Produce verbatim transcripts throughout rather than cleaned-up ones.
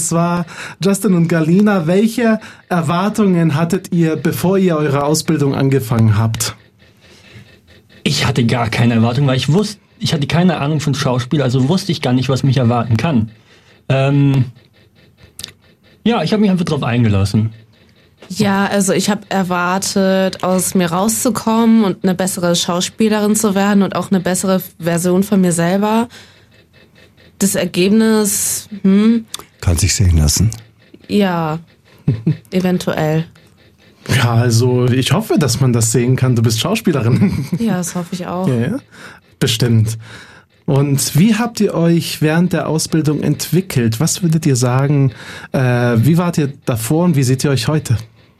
zwar Justin und Galina, welche Erwartungen hattet ihr, bevor ihr eure Ausbildung angefangen habt? Ich hatte gar keine Erwartung, weil ich wusste, ich hatte keine Ahnung von Schauspiel, also wusste ich gar nicht, was mich erwarten kann. Ähm, ja, ich habe mich einfach drauf eingelassen. Ja, also ich habe erwartet, aus mir rauszukommen und eine bessere Schauspielerin zu werden und auch eine bessere Version von mir selber. Das Ergebnis, hm? Kann sich sehen lassen. Ja, eventuell. Ja, also ich hoffe, dass man das sehen kann. Du bist Schauspielerin. Ja, das hoffe ich auch. Ja, ja. Bestimmt. Und wie habt ihr euch während der Ausbildung entwickelt? Was würdet ihr sagen, äh, wie wart ihr davor und wie seht ihr euch heute?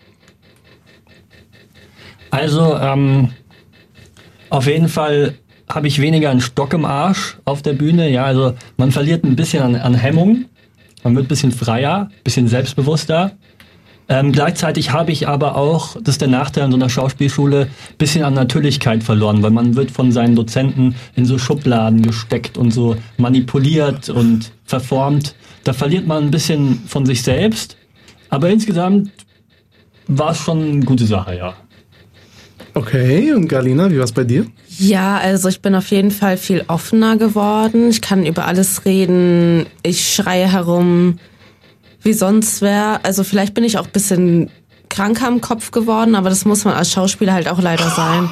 Also, ähm, auf jeden Fall habe ich weniger einen Stock im Arsch auf der Bühne. Ja, also man verliert ein bisschen an, an Hemmung. Man wird ein bisschen freier, ein bisschen selbstbewusster. Ähm, gleichzeitig habe ich aber auch, das ist der Nachteil an so einer Schauspielschule, ein bisschen an Natürlichkeit verloren, weil man wird von seinen Dozenten in so Schubladen gesteckt und so manipuliert und verformt. Da verliert man ein bisschen von sich selbst. Aber insgesamt war es schon eine gute Sache, ja. Okay, und Galina, wie war's bei dir? Ja, also ich bin auf jeden Fall viel offener geworden. Ich kann über alles reden. Ich schreie herum wie sonst wer. Also vielleicht bin ich auch ein bisschen kranker im Kopf geworden, aber das muss man als Schauspieler halt auch leider sein.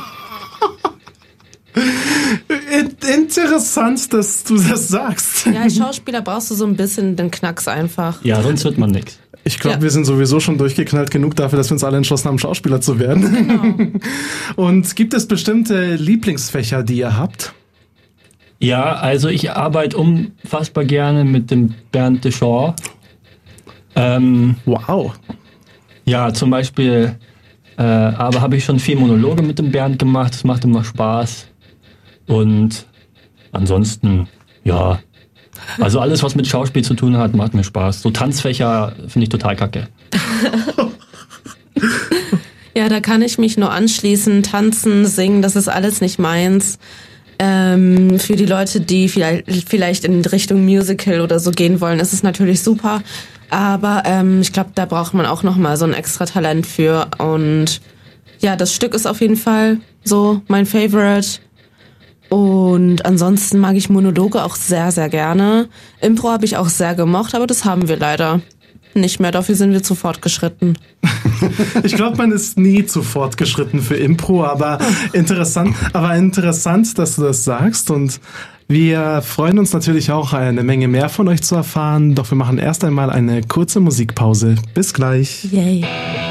Interessant, dass du das sagst. Ja, als Schauspieler brauchst du so ein bisschen den Knacks einfach. Ja, sonst wird man nix. Ich glaube, Ja. wir sind sowieso schon durchgeknallt genug dafür, dass wir uns alle entschlossen haben, Schauspieler zu werden. Genau. Und gibt es bestimmte Lieblingsfächer, die ihr habt? Ja, also ich arbeite unfassbar gerne mit dem Bernd Deschamps. Ähm, Wow. ja, zum Beispiel, äh, aber habe ich schon viel Monologe mit dem Bernd gemacht, das macht immer Spaß. Und ansonsten, ja, also alles, was mit Schauspiel zu tun hat, macht mir Spaß. So Tanzfächer finde ich total kacke. Ja, da kann ich mich nur anschließen. Tanzen, singen, das ist alles nicht meins. Ähm, für die Leute, die vielleicht, vielleicht in Richtung Musical oder so gehen wollen, ist es natürlich super. Aber ähm, ich glaube, da braucht man auch nochmal so ein extra Talent für. Und ja, das Stück ist auf jeden Fall so mein Favorite. Und ansonsten mag ich Monologe auch sehr, sehr gerne. Impro habe ich auch sehr gemocht, aber das haben wir leider nicht mehr. Dafür sind wir zu fortgeschritten. Ich glaube, man ist nie zu fortgeschritten für Impro, aber interessant, aber interessant, dass du das sagst. Und wir freuen uns natürlich auch, eine Menge mehr von euch zu erfahren. Doch wir machen erst einmal eine kurze Musikpause. Bis gleich. Yay.